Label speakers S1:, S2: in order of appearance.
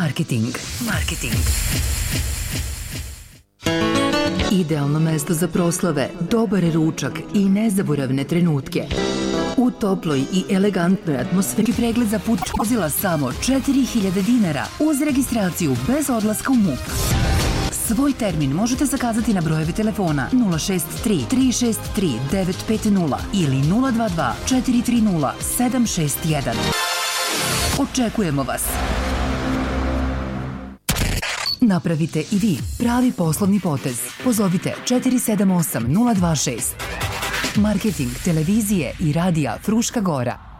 S1: Marketing. Idealno mesto za proslave, dobar ručak i nezaboravne trenutke. U toploj i elegantnoj atmosferi pregled za put vozila samo 4.000 dinara uz registraciju bez odlaska u MUP. Svoj termin možete zakazati na brojeve telefona 063 363 950 ili 022 430 761. Očekujemo vas! Napravite i vi pravi poslovni potez. Pozovite 478 026. Marketing televizije i radija Fruška Gora.